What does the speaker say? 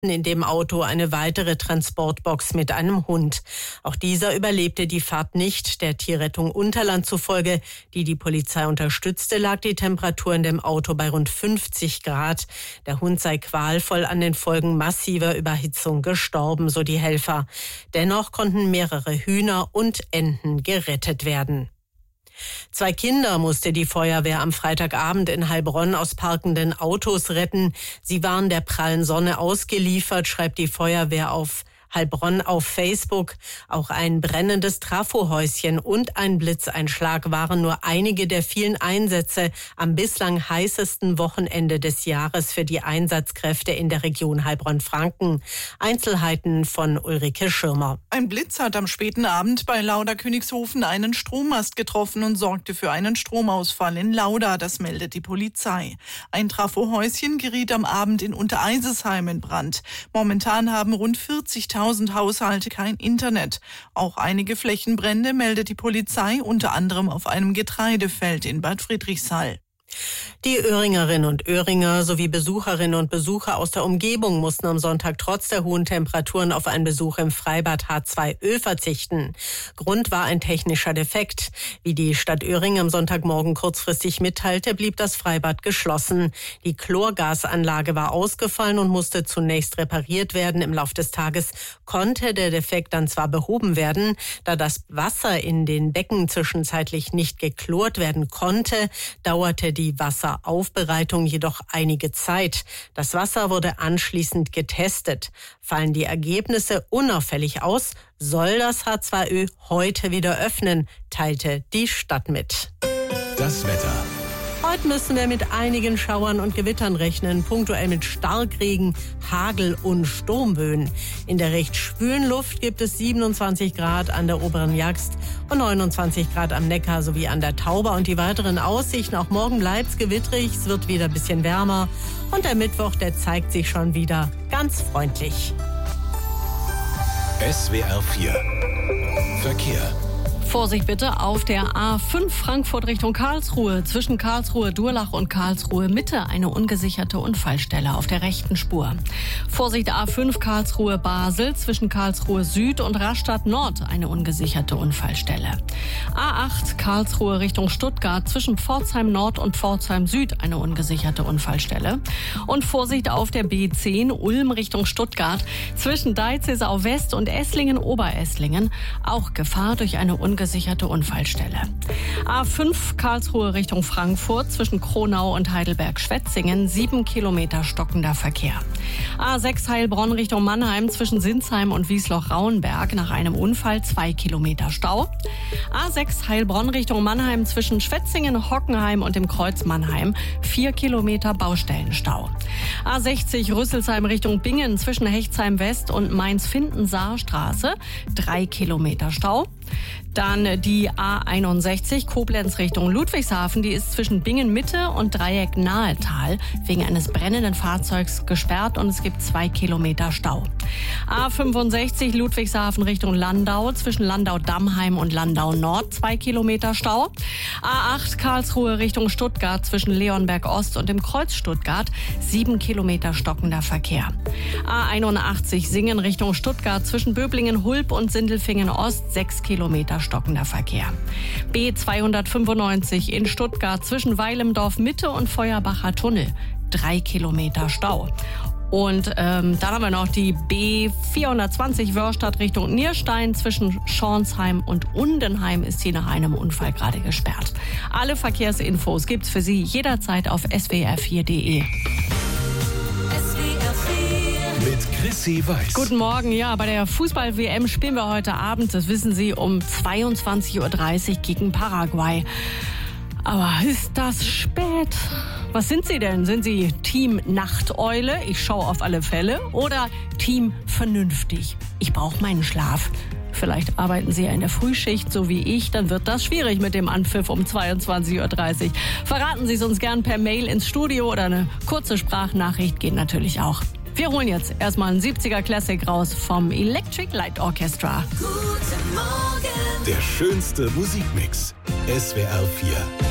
in dem Auto eine weitere Transportbox mit einem Hund. Auch dieser überlebte die Fahrt nicht. Der Tierrettung Unterland zufolge, die die Polizei unterstützte, lag die Temperatur in dem Auto bei rund 50 Grad. Der Hund sei qualvoll an den Folgen massiver Überhitzung gestorben, so die Helfer. Dennoch konnten mehrere Hühner und Enten gerettet werden. 2 Kinder musste die Feuerwehr am Freitagabend in Heilbronn aus parkenden Autos retten. Sie waren der prallen Sonne ausgeliefert, schreibt die Feuerwehr auf Heilbronn auf Facebook. Auch ein brennendes Trafohäuschen und ein Blitzeinschlag waren nur einige der vielen Einsätze am bislang heißesten Wochenende des Jahres für die Einsatzkräfte in der Region Heilbronn-Franken. Einzelheiten von Ulrike Schirmer. Ein Blitz hat am späten Abend bei Lauda-Königshofen einen Strommast getroffen und sorgte für einen Stromausfall in Lauda, das meldet die Polizei. Ein Trafohäuschen geriet am Abend in Untereisesheim in Brand. Momentan haben rund 40.000 Haushalte kein Internet. Auch einige Flächenbrände meldet die Polizei, unter anderem auf einem Getreidefeld in Bad Friedrichshall. Die Öhringerinnen und Öhringer sowie Besucherinnen und Besucher aus der Umgebung mussten am Sonntag trotz der hohen Temperaturen auf einen Besuch im Freibad H2Ö verzichten. Grund war ein technischer Defekt. Wie die Stadt Öhring am Sonntagmorgen kurzfristig mitteilte, blieb das Freibad geschlossen. Die Chlorgasanlage war ausgefallen und musste zunächst repariert werden. Im Lauf des Tages konnte der Defekt dann zwar behoben werden, da das Wasser in den Becken zwischenzeitlich nicht geklort werden konnte, dauerte die Wasseraufbereitung jedoch einige Zeit. Das Wasser wurde anschließend getestet. Fallen die Ergebnisse unauffällig aus, soll das H2Ö heute wieder öffnen, teilte die Stadt mit. Das Wetter. Heute müssen wir mit einigen Schauern und Gewittern rechnen, punktuell mit Starkregen, Hagel und Sturmböen. In der recht schwülen Luft gibt es 27 Grad an der oberen Jagst und 29 Grad am Neckar sowie an der Tauber. Und die weiteren Aussichten, auch morgen bleibt's gewittrig, es wird wieder ein bisschen wärmer. Und der Mittwoch, der zeigt sich schon wieder ganz freundlich. SWR 4 Verkehr. Vorsicht bitte auf der A5 Frankfurt Richtung Karlsruhe. Zwischen Karlsruhe-Durlach und Karlsruhe-Mitte eine ungesicherte Unfallstelle auf der rechten Spur. Vorsicht A5 Karlsruhe-Basel. Zwischen Karlsruhe-Süd und Rastatt-Nord eine ungesicherte Unfallstelle. A8 Karlsruhe Richtung Stuttgart. Zwischen Pforzheim-Nord und Pforzheim-Süd eine ungesicherte Unfallstelle. Und Vorsicht auf der B10 Ulm Richtung Stuttgart. Zwischen Deizesau-West und Esslingen-Oberesslingen auch Gefahr durch eine ungesicherte Unfallstelle. A5 Karlsruhe Richtung Frankfurt zwischen Kronau und Heidelberg-Schwetzingen 7 Kilometer stockender Verkehr. A6 Heilbronn Richtung Mannheim zwischen Sinsheim und Wiesloch-Rauenberg nach einem Unfall 2 Kilometer Stau. A6 Heilbronn Richtung Mannheim zwischen Schwetzingen, Hockenheim und dem Kreuz Mannheim 4 Kilometer Baustellenstau. A60 Rüsselsheim Richtung Bingen zwischen Hechtsheim West und Mainz-Findensaarstraße 3 Kilometer Stau. Dann die A61 Koblenz Richtung Ludwigshafen, die ist zwischen Bingen Mitte und Dreieck Nahetal wegen eines brennenden Fahrzeugs gesperrt und es gibt 2 Kilometer Stau. A65 Ludwigshafen Richtung Landau zwischen Landau-Dammheim und Landau Nord 2 Kilometer Stau. A8 Karlsruhe Richtung Stuttgart zwischen Leonberg Ost und dem Kreuz Stuttgart 7 Kilometer stockender Verkehr. A81 Singen Richtung Stuttgart zwischen Böblingen, Hulb und Sindelfingen Ost 6 Kilometer stockender Verkehr. B295 in Stuttgart zwischen Weilemdorf Mitte und Feuerbacher Tunnel 3 Kilometer Stau. Und dann haben wir noch die B420 Wörstadt Richtung Nierstein zwischen Schornsheim und Undenheim ist hier nach einem Unfall gerade gesperrt. Alle Verkehrsinfos gibt's für Sie jederzeit auf swr4.de. Mit Chrissy Weiß. Guten Morgen. Ja, bei der Fußball-WM spielen wir heute Abend, das wissen Sie, um 22.30 Uhr gegen Paraguay. Aber ist das spät? Was sind Sie denn? Sind Sie Team Nachteule? Ich schaue auf alle Fälle. Oder Team vernünftig? Ich brauche meinen Schlaf. Vielleicht arbeiten Sie ja in der Frühschicht, so wie ich. Dann wird das schwierig mit dem Anpfiff um 22.30 Uhr. Verraten Sie es uns gern per Mail ins Studio oder eine kurze Sprachnachricht geht natürlich auch. Wir holen jetzt erstmal einen 70er Classic raus vom Electric Light Orchestra. Guten Morgen. Der schönste Musikmix. SWR 4.